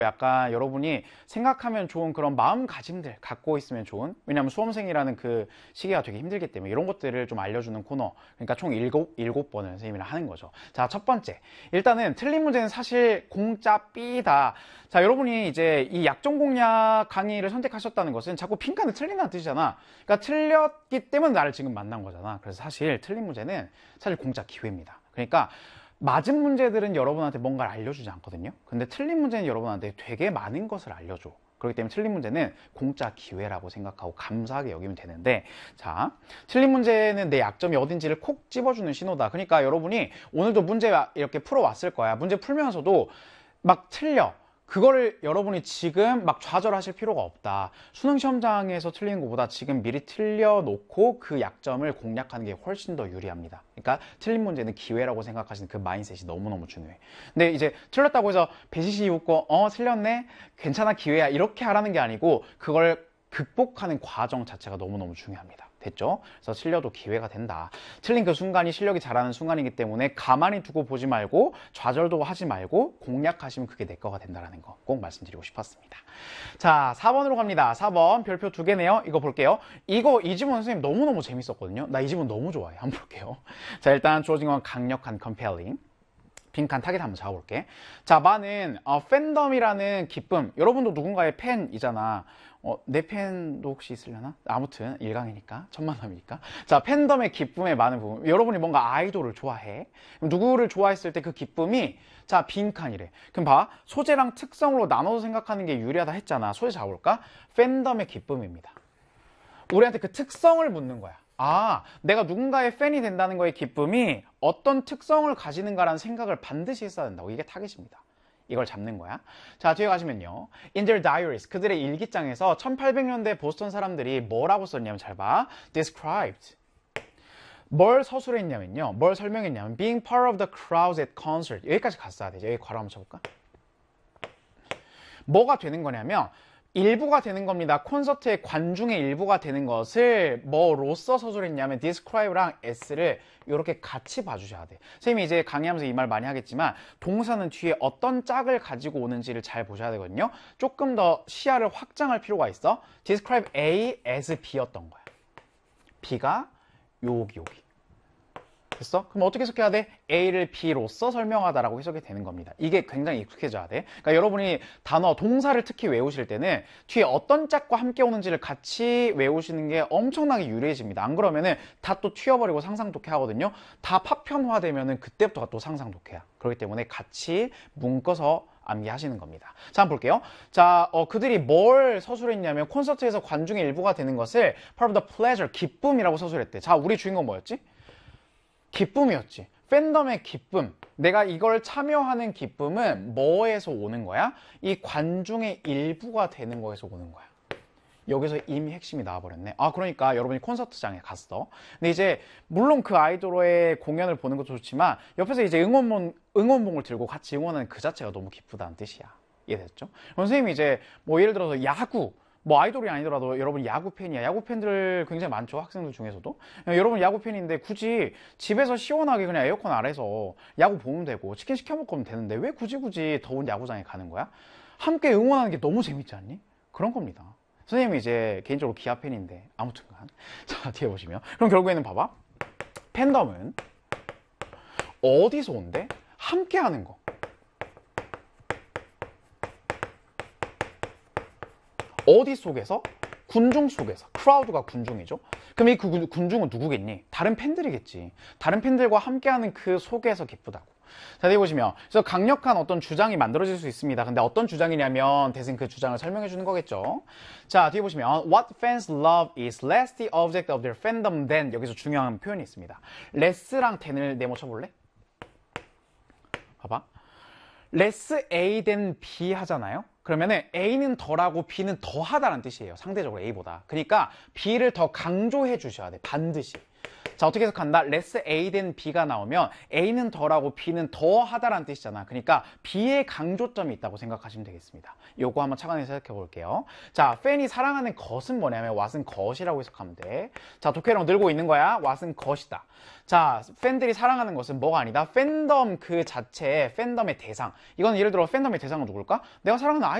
약간 여러분이 생각하면 좋은 그런 마음가짐들 갖고 있으면 좋은, 왜냐하면 수험생이라는 그 시기가 되게 힘들기 때문에 이런 것들을 좀 알려주는 코너. 그러니까 총 일곱 번을 선생님이랑 하는 거죠. 자, 첫 번째, 일단은 틀린 문제는 사실 공짜 B다. 자, 여러분이 이제 이 약점 공략 강의를 선택하셨다는 것은 자꾸 빈칸을 틀린다는 뜻이잖아. 그러니까 틀렸기 때문에 나를 지금 만난 거잖아. 그래서 사실 틀린 문제는 사실 공짜 기회입니다. 그러니까 맞은 문제들은 여러분한테 뭔가를 알려주지 않거든요. 근데 틀린 문제는 여러분한테 되게 많은 것을 알려줘. 그렇기 때문에 틀린 문제는 공짜 기회라고 생각하고 감사하게 여기면 되는데, 자, 틀린 문제는 내 약점이 어딘지를 콕 집어주는 신호다. 그러니까 여러분이 오늘도 문제 이렇게 풀어왔을 거야. 문제 풀면서도 막 틀려. 그거를 여러분이 지금 막 좌절하실 필요가 없다. 수능 시험장에서 틀리는 것보다 지금 미리 틀려놓고 그 약점을 공략하는 게 훨씬 더 유리합니다. 그러니까 틀린 문제는 기회라고 생각하시는 그 마인셋이 너무너무 중요해. 근데 이제 틀렸다고 해서 배시시 웃고 틀렸네? 괜찮아, 기회야, 이렇게 하라는 게 아니고 그걸 극복하는 과정 자체가 너무너무 중요합니다. 됐죠? 그래서 틀려도 기회가 된다. 틀린 그 순간이 실력이 자라는 순간이기 때문에 가만히 두고 보지 말고 좌절도 하지 말고 공략하시면 그게 내 거가 된다는 거 꼭 말씀드리고 싶었습니다. 자, 4번으로 갑니다. 4번 별표 2개네요. 이거 볼게요. 이 지문 선생님 너무너무 재밌었거든요. 나 이 지문 너무 좋아해. 한번 볼게요. 자, 일단 주어진 건 강력한 compelling. 빈칸 타겟 한번 잡아볼게. 자, 많은 팬덤이라는 기쁨. 여러분도 누군가의 팬이잖아. 내 팬도 혹시 있으려나? 아무튼 일강이니까, 천만남이니까. 자, 팬덤의 기쁨의 많은 부분. 여러분이 뭔가 아이돌을 좋아해. 그럼 누구를 좋아했을 때 그 기쁨이, 자, 빈칸이래. 그럼 봐, 소재랑 특성으로 나눠서 생각하는 게 유리하다 했잖아. 소재 잡아볼까? 팬덤의 기쁨입니다. 우리한테 그 특성을 묻는 거야. 아, 내가 누군가의 팬이 된다는 거의 기쁨이 어떤 특성을 가지는가라는 생각을 반드시 했어야 된다고. 이게 타겟입니다. 이걸 잡는 거야. 자, 뒤에 가시면요. In their diaries, 그들의 일기장에서 1800년대 보스턴 사람들이 뭐라고 썼냐면, 잘 봐. described. 뭘 서술했냐면요. 뭘 설명했냐면 being part of the crowds at concert. 여기까지 갔어야 되죠. 여기 괄호 한번 쳐볼까? 뭐가 되는 거냐면 일부가 되는 겁니다. 콘서트의 관중의 일부가 되는 것을 뭐로써 서술했냐면 describe랑 s를 이렇게 같이 봐주셔야 돼. 선생님이 이제 강의하면서 이 말 많이 하겠지만 동사는 뒤에 어떤 짝을 가지고 오는지를 잘 보셔야 되거든요. 조금 더 시야를 확장할 필요가 있어. describe A as B였던 거야. B가 여기. 됐어? 그럼 어떻게 해석해야 돼? A를 B로서 설명하다라고 해석이 되는 겁니다. 이게 굉장히 익숙해져야 돼. 그러니까 여러분이 단어, 동사를 특히 외우실 때는 뒤에 어떤 짝과 함께 오는지를 같이 외우시는 게 엄청나게 유리해집니다. 안 그러면은 다 또 튀어버리고 상상독해 하거든요. 다 파편화되면은 그때부터가 또 상상독해야. 그렇기 때문에 같이 묶어서 암기하시는 겁니다. 자, 한번 볼게요. 자, 그들이 뭘 서술했냐면 콘서트에서 관중의 일부가 되는 것을 part of the pleasure, 기쁨이라고 서술했대. 자, 우리 주인공 뭐였지? 기쁨이었지. 팬덤의 기쁨. 내가 이걸 참여하는 기쁨은 뭐에서 오는 거야? 이 관중의 일부가 되는 거에서 오는 거야. 여기서 이미 핵심이 나와버렸네. 아, 그러니까 여러분이 콘서트장에 갔어. 근데 이제 물론 그 아이돌의 공연을 보는 것도 좋지만 옆에서 이제 응원봉을 들고 같이 응원하는 그 자체가 너무 기쁘다는 뜻이야. 이해됐죠? 선생님이 이제 뭐 예를 들어서 야구, 뭐 아이돌이 아니더라도 여러분 야구 팬이야. 야구 팬들 굉장히 많죠. 학생들 중에서도. 여러분 야구 팬인데 굳이 집에서 시원하게 그냥 에어컨 아래서 야구 보면 되고 치킨 시켜 먹으면 되는데 왜 굳이 더운 야구장에 가는 거야? 함께 응원하는 게 너무 재밌지 않니? 그런 겁니다. 선생님이 이제 개인적으로 기아 팬인데 아무튼간. 자, 뒤에 보시면. 그럼 결국에는 봐봐. 팬덤은 어디서 온대? 함께 하는 거. 어디 속에서? 군중 속에서. 크라우드가 군중이죠. 그럼 이 군중은 누구겠니? 다른 팬들이겠지. 다른 팬들과 함께하는 그 속에서 기쁘다고. 자, 여기 보시면 그래서 강력한 어떤 주장이 만들어질 수 있습니다. 근데 어떤 주장이냐면 대신 그 주장을 설명해 주는 거겠죠. 자, 뒤에 보시면 What fans love is less the object of their fandom than. 여기서 중요한 표현이 있습니다. less랑 than을 네모 쳐볼래? 봐봐. less A than B 하잖아요. 그러면은 A는 덜하고 B는 더하다라는 뜻이에요. 상대적으로 A보다. 그러니까 B를 더 강조해 주셔야 돼. 반드시. 자, 어떻게 해석한다? less A than B가 나오면 A는 덜하고 B는 더 하다라는 뜻이잖아. 그러니까 B의 강조점이 있다고 생각하시면 되겠습니다. 요거 한번 차근히 생각해 볼게요. 자, 팬이 사랑하는 것은 뭐냐면 what은 것이라고 해석하면 돼. 자, 도쿄랑 늘고 있는 거야. what은 것이다. 자, 팬들이 사랑하는 것은 뭐가 아니다. 팬덤 그 자체의 팬덤의 대상. 이건 예를 들어 팬덤의 대상은 누굴까? 내가 사랑하는